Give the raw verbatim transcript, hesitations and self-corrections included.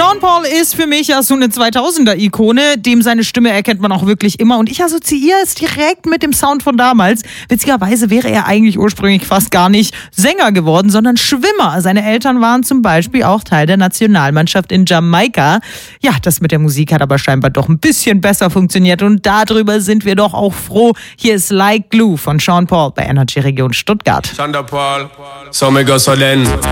Sean Paul ist für mich ja so eine zweitausender-Ikone, dem seine Stimme erkennt man auch wirklich immer und ich assoziiere es direkt mit dem Sound von damals. Witzigerweise wäre er eigentlich ursprünglich fast gar nicht Sänger geworden, sondern Schwimmer. Seine Eltern waren zum Beispiel auch Teil der Nationalmannschaft in Jamaika. Ja, das mit der Musik hat aber scheinbar doch ein bisschen besser funktioniert und darüber sind wir doch auch froh. Hier ist Like Glue von Sean Paul bei Energy Region Stuttgart. Sean Paul, so me go so then.